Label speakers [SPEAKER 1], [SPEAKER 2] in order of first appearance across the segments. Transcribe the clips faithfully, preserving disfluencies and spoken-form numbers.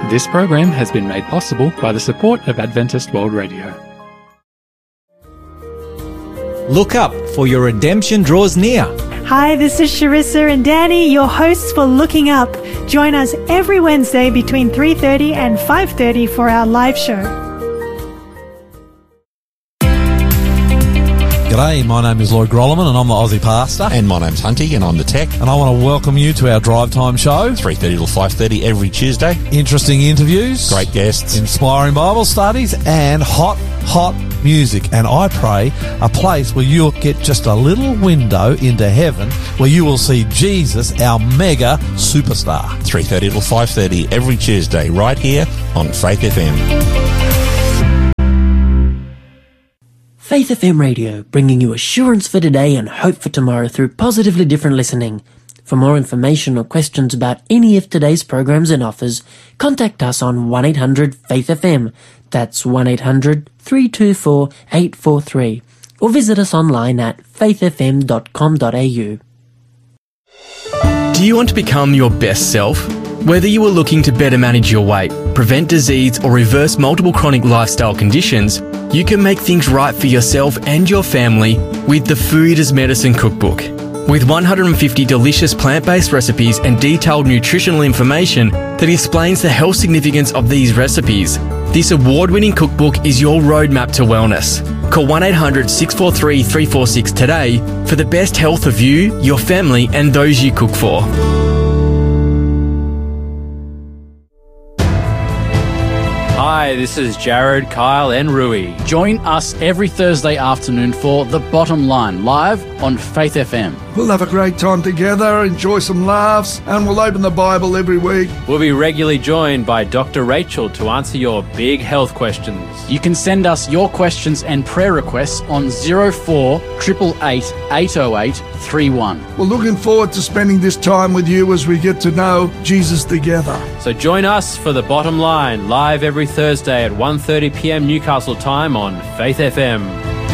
[SPEAKER 1] This program has been made possible by the support of Adventist World Radio.
[SPEAKER 2] Look up, for your redemption draws near.
[SPEAKER 3] Hi, this is Sharissa and Danny, your hosts for Looking Up. Join us every Wednesday between three thirty and five thirty for our live show.
[SPEAKER 4] G'day, my name is Lloyd Grolleman and I'm the Aussie Pastor.
[SPEAKER 5] And my name's Hunty and I'm the Tech.
[SPEAKER 4] And I want to welcome you to our Drive Time show.
[SPEAKER 5] three thirty till five thirty every Tuesday.
[SPEAKER 4] Interesting interviews.
[SPEAKER 5] Great guests.
[SPEAKER 4] Inspiring Bible studies and hot, hot music. And I pray a place where you'll get just a little window into heaven where you will see Jesus, our mega superstar.
[SPEAKER 5] three thirty till five thirty every Tuesday right here on Faith F M.
[SPEAKER 6] Faith F M Radio, bringing you assurance for today and hope for tomorrow through positively different listening. For more information or questions about any of today's programs and offers, contact us on one eight hundred faith F M. That's one eight hundred three two four eight four three. Or visit us online at faith f m dot com dot a u.
[SPEAKER 7] Do you want to become your best self? Whether you are looking to better manage your weight, prevent disease, or reverse multiple chronic lifestyle conditions, you can make things right for yourself and your family with the Food as Medicine Cookbook. With one hundred fifty delicious plant-based recipes and detailed nutritional information that explains the health significance of these recipes, this award-winning cookbook is your roadmap to wellness. Call one eight hundred six four three three four six today for the best health of you, your family, and those you cook for.
[SPEAKER 8] Hi, this is Jared, Kyle and Rui.
[SPEAKER 9] Join us every Thursday afternoon for The Bottom Line, live on Faith F M.
[SPEAKER 10] We'll have a great time together, enjoy some laughs, and we'll open the Bible every week.
[SPEAKER 8] We'll be regularly joined by Doctor Rachel to answer your big health questions.
[SPEAKER 9] You can send us your questions and prayer requests on zero four eight eight eight, eight oh eight three one.
[SPEAKER 10] We're looking forward to spending this time with you as we get to know Jesus together.
[SPEAKER 8] So join us for The Bottom Line, live every Thursday at one thirty p m Newcastle time on Faith F M.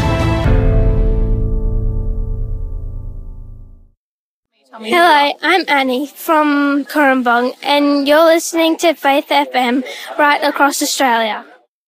[SPEAKER 11] Hello, I'm Annie from Corrumbong, and you're listening to Faith F M right across Australia.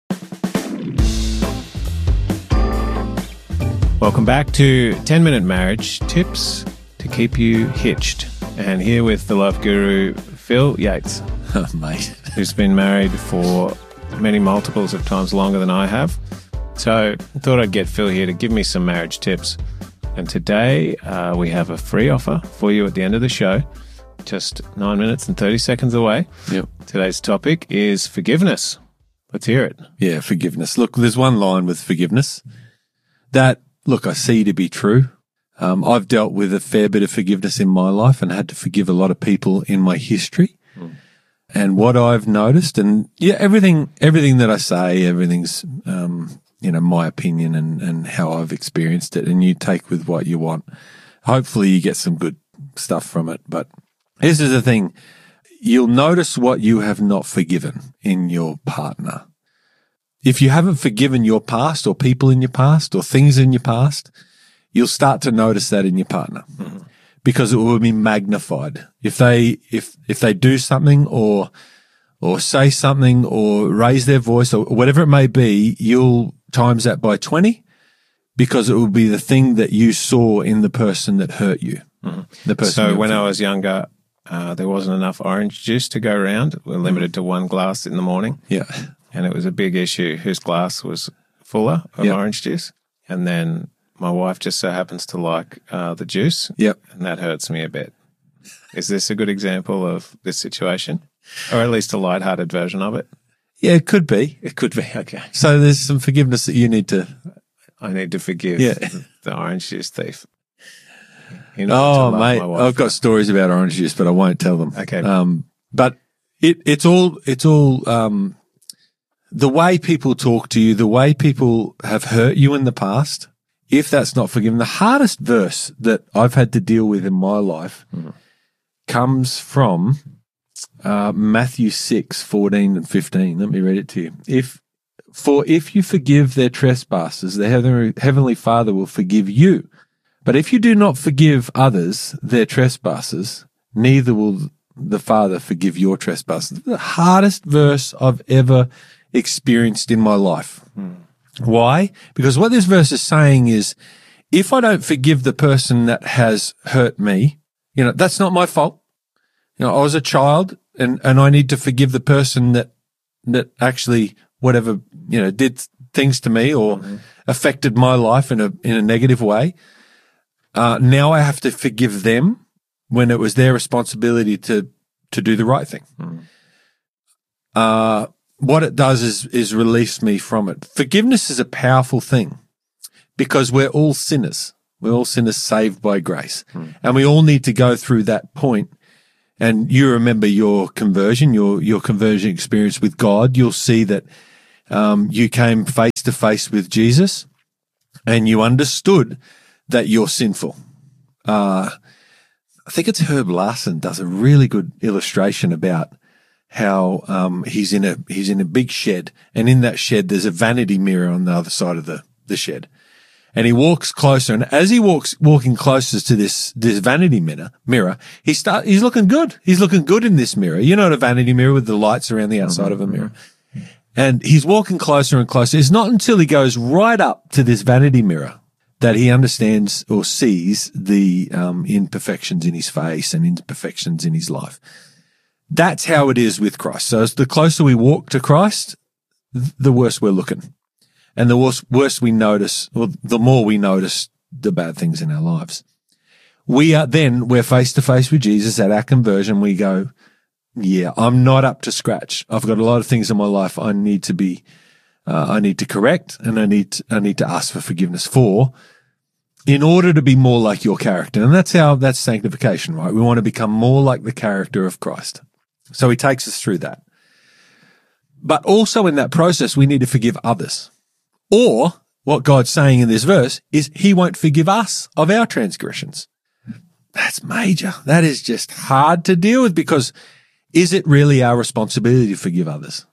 [SPEAKER 12] Welcome back to ten minute Marriage Tips to Keep You Hitched. And here with the love guru, Phil Yates.
[SPEAKER 5] Oh, mate.
[SPEAKER 12] Who's been married for many multiples of times longer than I have. So I thought I'd get Phil here to give me some marriage tips. And today uh, we have a free offer for you at the end of the show, just nine minutes and thirty seconds away.
[SPEAKER 5] Yep.
[SPEAKER 12] Today's topic is forgiveness. Let's hear it.
[SPEAKER 5] Yeah, forgiveness. Look, there's one line with forgiveness that, look, I see to be true. Um, I've dealt with a fair bit of forgiveness in my life and had to forgive a lot of people in my history. Mm. And what I've noticed, and yeah, everything, everything that I say, everything's, um, you know, my opinion and, and how I've experienced it, and you take with what you want. Hopefully you get some good stuff from it. But this is the thing. You'll notice what you have not forgiven in your partner. If you haven't forgiven your past or people in your past or things in your past, you'll start to notice that in your partner. Mm-hmm. Because it will be magnified. If they, if, if they do something or, or say something or raise their voice or whatever it may be, you'll times that by twenty because it will be the thing that you saw in the person that hurt you.
[SPEAKER 12] Mm-hmm.
[SPEAKER 5] The person.
[SPEAKER 12] So when I was younger, uh, there wasn't enough orange juice to go around. We're limited mm-hmm. to one glass in the morning.
[SPEAKER 5] Yeah.
[SPEAKER 12] And it was a big issue whose glass was fuller of yep. orange juice. And then my wife just so happens to like uh, the juice.
[SPEAKER 5] Yep.
[SPEAKER 12] And that hurts me a bit. Is this a good example of this situation? Or at least a lighthearted version of it?
[SPEAKER 5] Yeah, it could be. It could be. Okay. So there's some forgiveness that you need to.
[SPEAKER 12] I need to forgive
[SPEAKER 5] yeah.
[SPEAKER 12] the orange juice thief.
[SPEAKER 5] You know, oh, mate, I've got stories about orange juice, but I won't tell them.
[SPEAKER 12] Okay.
[SPEAKER 5] Um, but it, it's all, it's all, um, the way people talk to you, the way people have hurt you in the past, if that's not forgiven, the hardest verse that I've had to deal with in my life mm. comes from uh, Matthew six, fourteen and fifteen. Let me read it to you. If, for if you forgive their trespasses, the heavenly, heavenly Father will forgive you. But if you do not forgive others their trespasses, neither will the Father forgive your trespasses. The hardest verse I've ever experienced in my life. Mm. Why? Because what this verse is saying is, if I don't forgive the person that has hurt me, you know, that's not my fault. You know, I was a child and, and I need to forgive the person that, that actually, whatever, you know, did things to me or mm-hmm. affected my life in a, in a negative way. Uh, now I have to forgive them when it was their responsibility to, to do the right thing. Mm. Uh, what it does is, is release me from it. Forgiveness is a powerful thing because we're all sinners. We're all sinners saved by grace. Mm. And we all need to go through that point. And you remember your conversion, your, your conversion experience with God. You'll see that, um, you came face to face with Jesus and you understood that you're sinful. Uh, I think it's Herb Larson does a really good illustration about how, um, he's in a, he's in a big shed, and in that shed, there's a vanity mirror on the other side of the, the shed. And he walks closer, and as he walks, walking closer to this, this vanity mirror, mirror, he start, he's looking good. He's looking good in this mirror. You know, a vanity mirror with the lights around the outside mm-hmm. of a mirror. And he's walking closer and closer. It's not until he goes right up to this vanity mirror that he understands or sees the, um, imperfections in his face and imperfections in his life. That's how it is with Christ. So as the closer we walk to Christ, the worse we're looking. And the worse, worse we notice, or the more we notice the bad things in our lives. We are then, we're face to face with Jesus at our conversion. We go, yeah, I'm not up to scratch. I've got a lot of things in my life I need to be, uh, I need to correct, and I need, to, I need to ask for forgiveness for, in order to be more like your character. And that's how, that's sanctification, right? We want to become more like the character of Christ. So he takes us through that. But also in that process, we need to forgive others. Or what God's saying in this verse is he won't forgive us of our transgressions. That's major. That is just hard to deal with, because is it really our responsibility to forgive others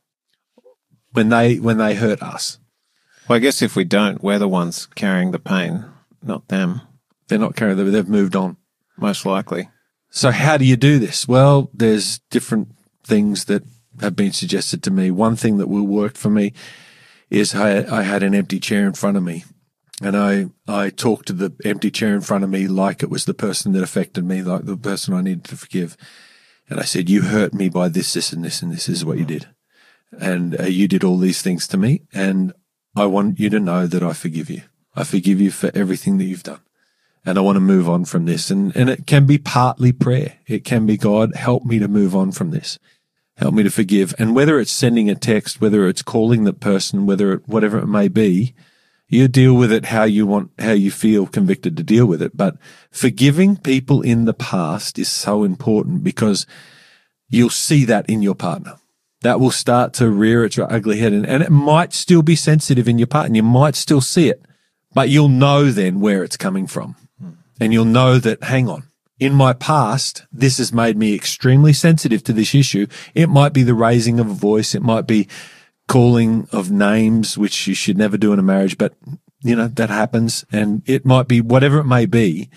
[SPEAKER 5] when they, when they hurt us?
[SPEAKER 12] Well, I guess if we don't, we're the ones carrying the pain, not them.
[SPEAKER 5] They're not carrying it. They've moved on.
[SPEAKER 12] Most likely.
[SPEAKER 5] So how do you do this? Well, there's different things that have been suggested to me. One thing that will work for me is I, I had an empty chair in front of me, and I, I talked to the empty chair in front of me like it was the person that affected me, like the person I needed to forgive. And I said, you hurt me by this, this, and this, and this is what you did. And uh, you did all these things to me, and I want you to know that I forgive you. I forgive you for everything that you've done. And I want to move on from this. And, and it can be partly prayer. It can be, God, help me to move on from this. Help me to forgive. And whether it's sending a text, whether it's calling the person, whether it, whatever it may be, you deal with it how you want, how you feel convicted to deal with it. But forgiving people in the past is so important, because you'll see that in your partner. That will start to rear its ugly head, and, and it might still be sensitive in your partner. You might still see it, but you'll know then where it's coming from. And you'll know that, hang on, in my past, this has made me extremely sensitive to this issue. It might be the raising of a voice. It might be calling of names, which you should never do in a marriage, but, you know, that happens. And it might be whatever it may be.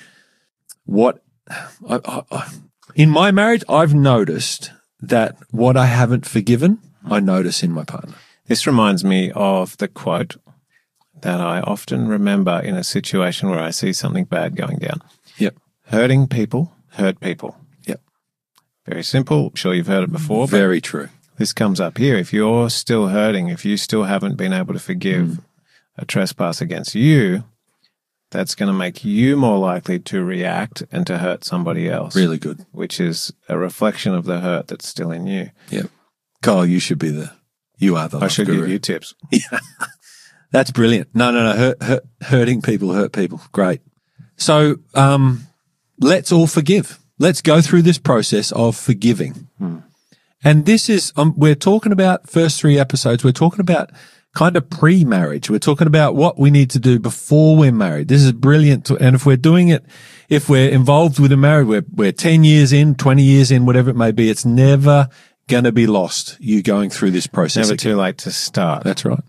[SPEAKER 5] What, I, I, I, in my marriage, I've noticed that what I haven't forgiven, I notice in my partner.
[SPEAKER 12] This reminds me of the quote that I often remember in a situation where I see something bad going down.
[SPEAKER 5] Yep.
[SPEAKER 12] Hurting people hurt people.
[SPEAKER 5] Yep.
[SPEAKER 12] Very simple. I'm sure you've heard it before.
[SPEAKER 5] Very true.
[SPEAKER 12] This comes up here. If you're still hurting, if you still haven't been able to forgive mm. a trespass against you, that's going to make you more likely to react and to hurt somebody else.
[SPEAKER 5] Really good.
[SPEAKER 12] Which is a reflection of the hurt that's still in you.
[SPEAKER 5] Yep. Kyle, you should be the, you are the
[SPEAKER 12] I should
[SPEAKER 5] guru.
[SPEAKER 12] give you tips.
[SPEAKER 5] Yeah. That's brilliant. No, no, no. Hurt, hurt, hurting people hurt people. Great. So, um, let's all forgive. Let's go through this process of forgiving.
[SPEAKER 12] Hmm.
[SPEAKER 5] And this is, um, we're talking about first three episodes. We're talking about kind of pre-marriage. We're talking about what we need to do before we're married. This is brilliant. To, and if we're doing it, if we're involved with a marriage, we're, we're ten years in, twenty years in, whatever it may be, it's never going to be lost, you going through this process.
[SPEAKER 12] Never
[SPEAKER 5] again.
[SPEAKER 12] too late to start.
[SPEAKER 5] That's right.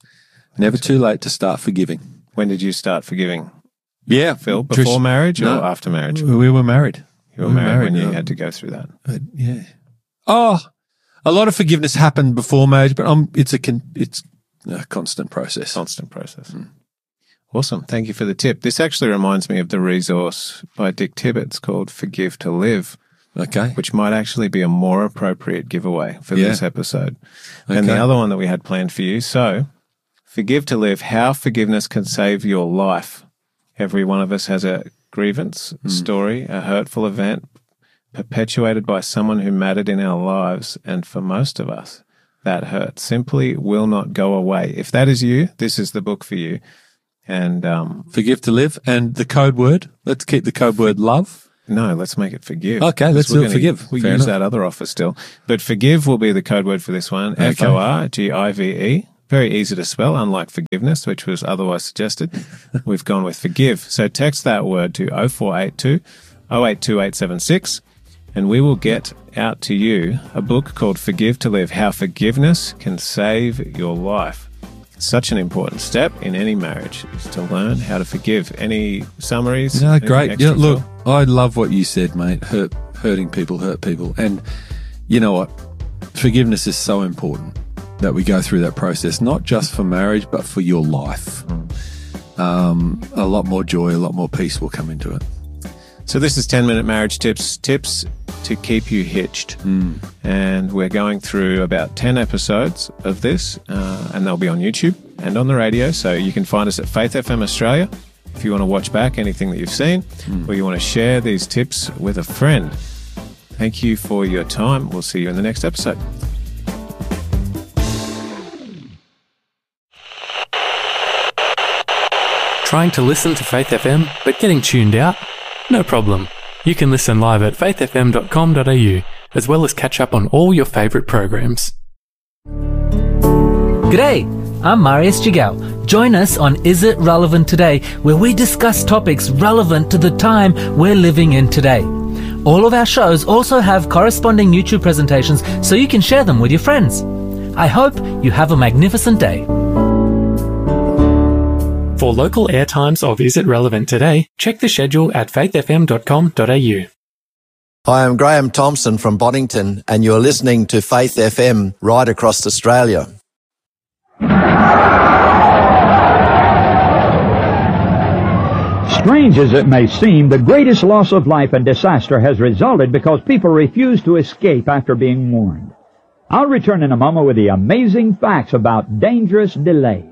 [SPEAKER 5] Never too late to start forgiving.
[SPEAKER 12] When did you start forgiving?
[SPEAKER 5] Yeah.
[SPEAKER 12] Phil, before
[SPEAKER 5] Trish,
[SPEAKER 12] marriage or
[SPEAKER 5] no,
[SPEAKER 12] after marriage?
[SPEAKER 5] We were married.
[SPEAKER 12] You were
[SPEAKER 5] We were
[SPEAKER 12] married,
[SPEAKER 5] married,
[SPEAKER 12] when you
[SPEAKER 5] yeah.
[SPEAKER 12] had to go through that.
[SPEAKER 5] But, yeah. Oh, a lot of forgiveness happened before marriage, but um, it's a con- it's a constant process.
[SPEAKER 12] Constant process. Mm. Awesome. Thank you for the tip. This actually reminds me of the resource by Dick Tibbets called Forgive to Live.
[SPEAKER 5] Okay.
[SPEAKER 12] Which might actually be a more appropriate giveaway for
[SPEAKER 5] Yeah.
[SPEAKER 12] this episode than the
[SPEAKER 5] Okay.
[SPEAKER 12] other one that we had planned for you. So, Forgive to Live, How Forgiveness Can Save Your Life. Every one of us has a grievance,
[SPEAKER 5] Hmm.
[SPEAKER 12] story, a hurtful event perpetuated by someone who mattered in our lives. And for most of us, that hurt simply will not go away. If that is you, this is the book for you. And um,
[SPEAKER 5] Forgive to Live. And the code word, let's keep the code word love.
[SPEAKER 12] No, let's make it forgive.
[SPEAKER 5] Okay, let's
[SPEAKER 12] We're
[SPEAKER 5] do it
[SPEAKER 12] gonna-
[SPEAKER 5] forgive.
[SPEAKER 12] We
[SPEAKER 5] Fair
[SPEAKER 12] use
[SPEAKER 5] enough.
[SPEAKER 12] that other offer still. But forgive will be the code word for this one.
[SPEAKER 5] Okay.
[SPEAKER 12] F O R G I V E. Very easy to spell, unlike forgiveness, which was otherwise suggested. We've gone with forgive. So text that word to oh four eight two, oh eight two eight seven six, and we will get out to you a book called Forgive to Live, How Forgiveness Can Save Your Life. Such an important step in any marriage is to learn how to forgive. Any summaries?
[SPEAKER 5] No,
[SPEAKER 12] Anything
[SPEAKER 5] great.
[SPEAKER 12] extra,
[SPEAKER 5] Yeah, look,
[SPEAKER 12] Phil?
[SPEAKER 5] I love what you said, mate. Hurt, hurting people hurt people. And you know what? Forgiveness is so important that we go through that process, not just for marriage, but for your life. Um, a lot more joy, a lot more peace will come into it.
[SPEAKER 12] So this is ten-minute marriage tips, tips to keep you hitched.
[SPEAKER 5] Mm.
[SPEAKER 12] And we're going through about ten episodes of this, uh, and they'll be on YouTube and on the radio. So you can find us at Faith F M Australia if you want to watch back anything that you've seen,
[SPEAKER 5] Mm.
[SPEAKER 12] or you want to share these tips with a friend. Thank you for your time. We'll see you in the next episode.
[SPEAKER 1] Trying to listen to Faith F M, but getting tuned out? No problem. You can listen live at faith f m dot com dot a u, as well as catch up on all your favourite programs.
[SPEAKER 13] G'day, I'm Marius Jigao. Join us on Is It Relevant Today, where we discuss topics relevant to the time we're living in today. All of our shows also have corresponding YouTube presentations so you can share them with your friends. I hope you have a magnificent day.
[SPEAKER 1] For local airtimes of Is It Relevant Today, check the schedule at faith f m dot com dot a u.
[SPEAKER 14] Hi, I'm Graham Thompson from Boddington, and you're listening to Faith F M right across Australia.
[SPEAKER 15] Strange as it may seem, the greatest loss of life and disaster has resulted because people refuse to escape after being warned. I'll return in a moment with the amazing facts about dangerous delay.